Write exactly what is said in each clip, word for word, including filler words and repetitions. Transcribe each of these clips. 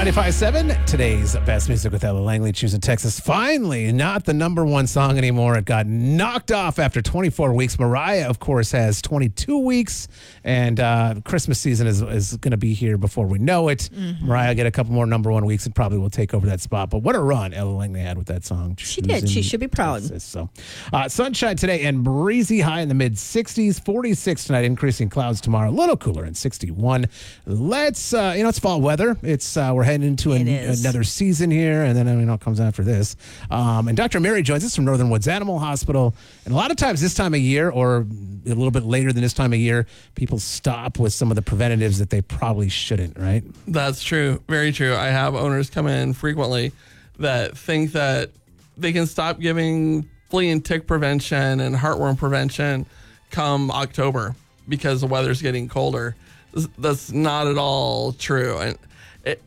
ninety-five point seven, today's best music with Ella Langley, choosing Texas. Finally, not the number one song anymore. It got knocked off after twenty-four weeks. Mariah, of course, has twenty-two weeks, and uh, Christmas season is, is going to be here before we know it. Mm-hmm. Mariah get a couple more number one weeks and probably will take over that spot. But what a run Ella Langley had with that song. She did. She should be proud. Texas. So, uh, sunshine today and breezy, high in the mid sixties, forty-six tonight, increasing clouds tomorrow, a little cooler in sixty-one. Let's, uh, you know, it's fall weather. It's uh, we're heading into an, another season here, and then I mean, what comes after this. Um, and Doctor Mary joins us from Northern Woods Animal Hospital. And a lot of times this time of year, or a little bit later than this time of year, people stop with some of the preventatives that they probably shouldn't, right? That's true. Very true. I have owners come in frequently that think that they can stop giving flea and tick prevention and heartworm prevention come October because the weather's getting colder. That's not at all true. And it,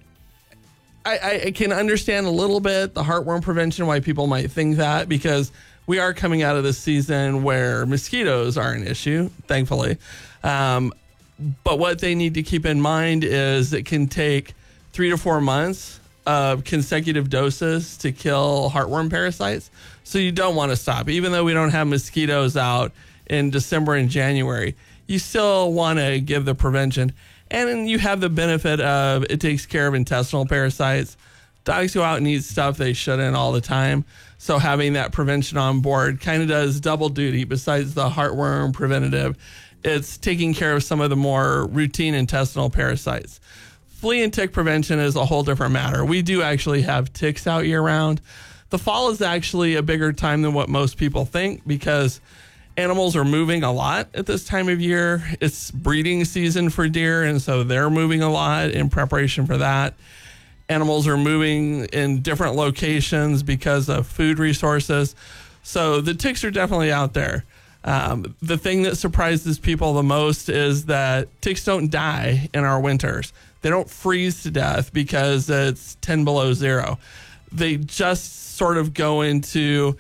I, I can understand a little bit the heartworm prevention, why people might think that, because we are coming out of this season where mosquitoes are an issue, thankfully. Um, but what they need to keep in mind is it can take three to four months of consecutive doses to kill heartworm parasites. So you don't want to stop. Even though we don't have mosquitoes out in December and January, you still want to give the prevention. And you have the benefit of it takes care of intestinal parasites. Dogs go out and eat stuff they shouldn't all the time. So having that prevention on board kind of does double duty. Besides the heartworm preventative, it's taking care of some of the more routine intestinal parasites. Flea and tick prevention is a whole different matter. We do actually have ticks out year round. The fall is actually a bigger time than what most people think because animals are moving a lot at this time of year. It's breeding season for deer, and so they're moving a lot in preparation for that. Animals are moving in different locations because of food resources. So the ticks are definitely out there. Um, the thing that surprises people the most is that ticks don't die in our winters. They don't freeze to death because it's ten below zero. They just sort of go into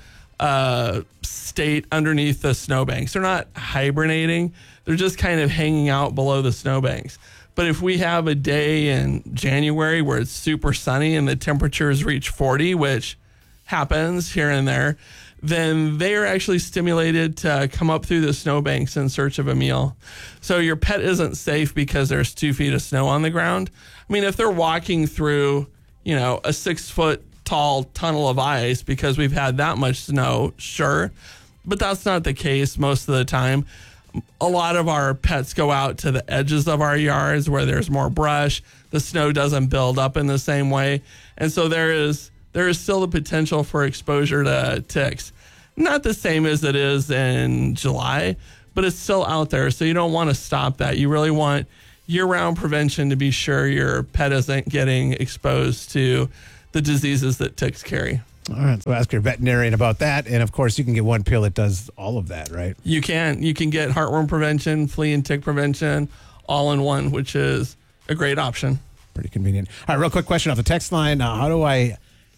a state underneath the snowbanks. They're not hibernating. They're just kind of hanging out below the snowbanks. But if we have a day in January where it's super sunny and the temperatures reach forty, which happens here and there, then they are actually stimulated to come up through the snowbanks in search of a meal. So your pet isn't safe because there's two feet of snow on the ground. I mean, if they're walking through, you know, a six foot tall tunnel of ice because we've had that much snow, sure. But that's not the case most of the time. A lot of our pets go out to the edges of our yards where there's more brush. The snow doesn't build up in the same way. And so there is there is still the potential for exposure to ticks. Not the same as it is in July, but it's still out there. So you don't want to stop that. You really want year-round prevention to be sure your pet isn't getting exposed to the diseases that ticks carry. All right, so ask your veterinarian about that. And, of course, you can get one pill that does all of that, right? You can. You can get heartworm prevention, flea and tick prevention, all in one, which is a great option. Pretty convenient. All right, real quick question off the text line. Uh, how do I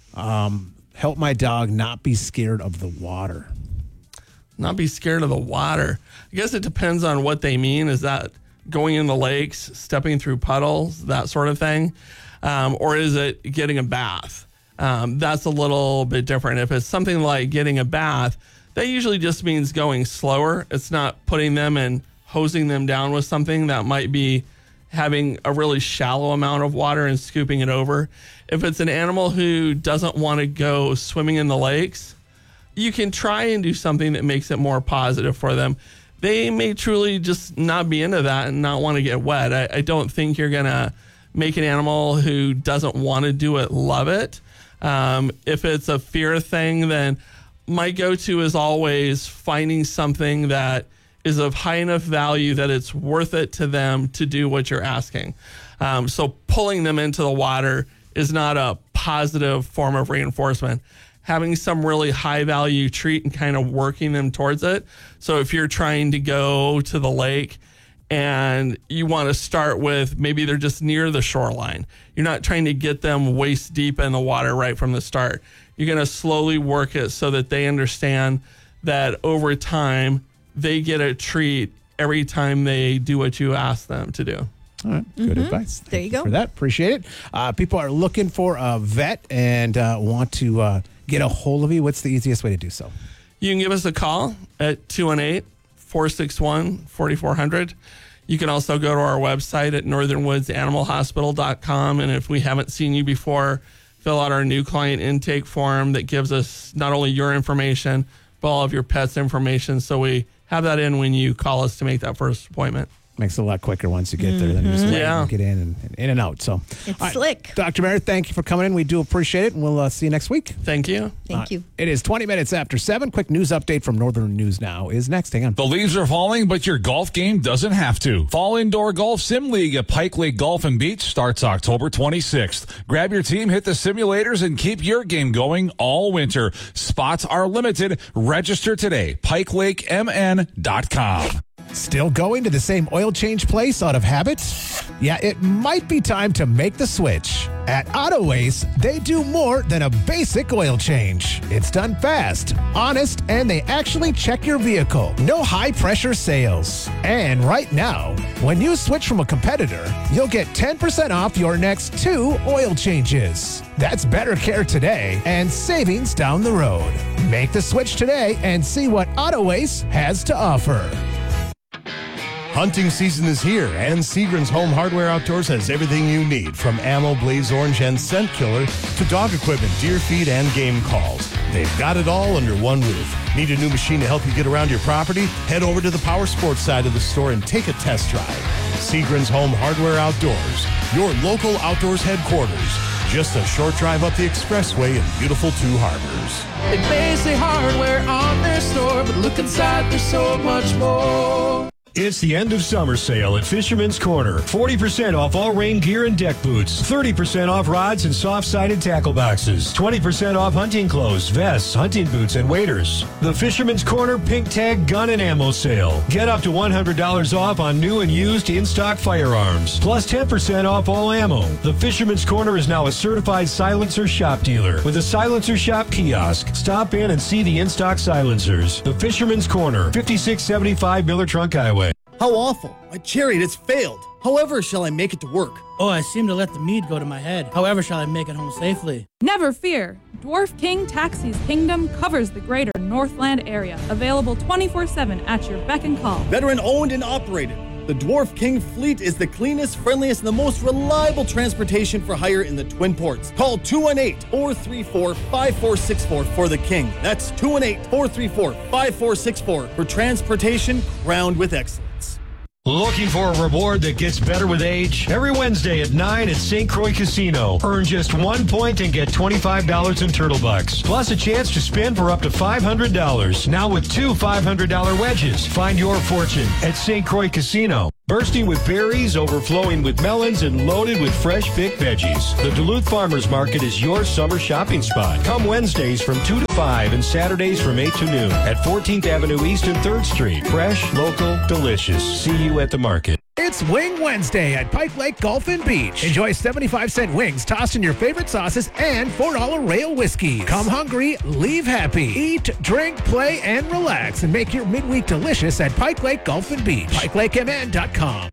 um, help my dog not be scared of the water? Not be scared of the water. I guess it depends on what they mean. Is that going in the lakes, stepping through puddles, that sort of thing? Um, or is it getting a bath? Um, that's a little bit different. If it's something like getting a bath, that usually just means going slower. It's not putting them and hosing them down with something. That might be having a really shallow amount of water and scooping it over. If it's an animal who doesn't want to go swimming in the lakes, you can try and do something that makes it more positive for them. They may truly just not be into that and not want to get wet. I, I don't think you're going to make an animal who doesn't want to do it love it. Um, if it's a fear thing, then my go-to is always finding something that is of high enough value that it's worth it to them to do what you're asking. Um, so pulling them into the water is not a positive form of reinforcement. Having some really high value treat and kind of working them towards it. So if you're trying to go to the lake and you want to start with maybe they're just near the shoreline, you're not trying to get them waist deep in the water right from the start. You're going to slowly work it so that they understand that over time they get a treat every time they do what you ask them to do. All right, good mm-hmm. advice. Thank there you go. For that, appreciate it. Uh, people are looking for a vet and uh, want to uh, get a hold of you. What's the easiest way to do so? You can give us a call at two one eight, four six one, four four zero zero. You can also go to our website at northern woods animal hospital dot com. And if we haven't seen you before, fill out our new client intake form that gives us not only your information, but all of your pet's information. So we have that in when you call us to make that first appointment. Makes it a lot quicker once you get mm-hmm. there than just wait yeah. and get in and, and in and out. So it's right. slick. Doctor Merritt, thank you for coming in. We do appreciate it, and we'll uh, see you next week. Thank you. Thank uh, you. It is twenty minutes after seven. Quick news update from Northern News Now is next. Hang on. The leaves are falling, but your golf game doesn't have to. Fall Indoor Golf Sim League at Pike Lake Golf and Beach starts October twenty-sixth. Grab your team, hit the simulators, and keep your game going all winter. Spots are limited. Register today. pike lake m n dot com. Still going to the same oil change place out of habit? Yeah, it might be time to make the switch. At Autoways, they do more than a basic oil change. It's done fast, honest, and they actually check your vehicle. No high-pressure sales. And right now, when you switch from a competitor, you'll get ten percent off your next two oil changes. That's better care today and savings down the road. Make the switch today and see what Autoways has to offer. Hunting season is here, and Seagram's Home Hardware Outdoors has everything you need, from ammo, blaze orange, and scent killer to dog equipment, deer feed, and game calls. They've got it all under one roof. Need a new machine to help you get around your property? Head over to the power sports side of the store and take a test drive. Seagram's Home Hardware Outdoors, your local outdoors headquarters. Just a short drive up the expressway in beautiful Two Harbors. It may say hardware on their store, but look inside, there's so much more. It's the end of summer sale at Fisherman's Corner. forty percent off all rain gear and deck boots. thirty percent off rods and soft-sided tackle boxes. twenty percent off hunting clothes, vests, hunting boots, and waders. The Fisherman's Corner Pink Tag Gun and Ammo Sale. Get up to one hundred dollars off on new and used in-stock firearms. Plus ten percent off all ammo. The Fisherman's Corner is now a certified silencer shop dealer with a silencer shop kiosk. Stop in and see the in-stock silencers. The Fisherman's Corner, fifty-six seventy-five Miller Trunk Highway. How awful. My chariot has failed. However shall I make it to work? Oh, I seem to let the mead go to my head. However shall I make it home safely? Never fear. Dwarf King Taxis Kingdom covers the greater Northland area. Available twenty-four seven at your beck and call. Veteran owned and operated. The Dwarf King fleet is the cleanest, friendliest, and the most reliable transportation for hire in the Twin Ports. Call two one eight, four three four, five four six four for the King. That's two one eight, four three four, five four six four for transportation crowned with excellence. Looking for a reward that gets better with age? Every Wednesday at nine at Saint Croix Casino. Earn just one point and get twenty-five dollars in Turtle Bucks. Plus a chance to spin for up to five hundred dollars. Now with two five hundred dollars wedges. Find your fortune at Saint Croix Casino. Bursting with berries, overflowing with melons, and loaded with fresh picked veggies. The Duluth Farmers Market is your summer shopping spot. Come Wednesdays from two to five and Saturdays from eight to noon at fourteenth Avenue East and third Street. Fresh, local, delicious. See you at the market. It's Wing Wednesday at Pike Lake Golf and Beach. Enjoy seventy-five cent wings tossed in your favorite sauces and four dollar rail whiskeys. Come hungry, leave happy. Eat, drink, play, and relax, and make your midweek delicious at Pike Lake Golf and Beach. pike lake m n dot com.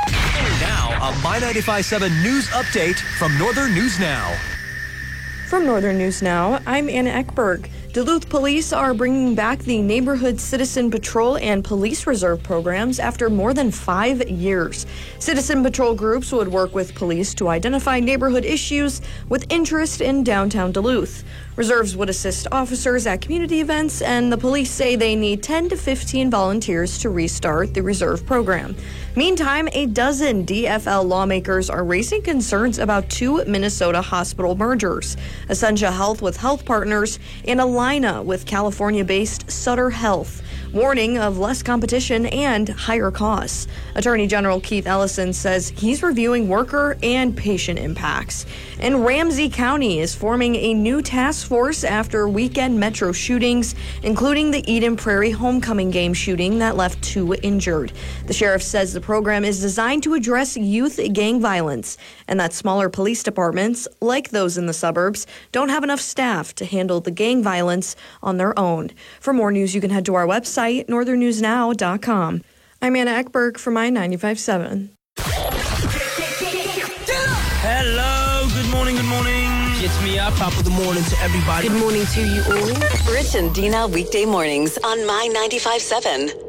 Now, a My ninety-five point seven news update from Northern News Now. From Northern News Now, I'm Anna Eckberg. Duluth police are bringing back the Neighborhood Citizen Patrol and Police Reserve programs after more than five years. Citizen Patrol groups would work with police to identify neighborhood issues with interest in downtown Duluth. Reserves would assist officers at community events, and the police say they need ten to fifteen volunteers to restart the reserve program. Meantime, a dozen D F L lawmakers are raising concerns about two Minnesota hospital mergers, Essentia Health with Health Partners and Allina with California-based Sutter Health, warning of less competition and higher costs. Attorney General Keith Ellison says he's reviewing worker and patient impacts. And Ramsey County is forming a new task force after weekend metro shootings, including the Eden Prairie homecoming game shooting that left two injured. The sheriff says the program is designed to address youth gang violence and that smaller police departments, like those in the suburbs, don't have enough staff to handle the gang violence on their own. For more news, you can head to our website, northern news now dot com. I'm Anna Eckberg for My ninety-five point seven. Hello, good morning, good morning. Gets me up, top of the morning to everybody. Good morning to you all. Rich and Dina weekday mornings on My ninety-five point seven.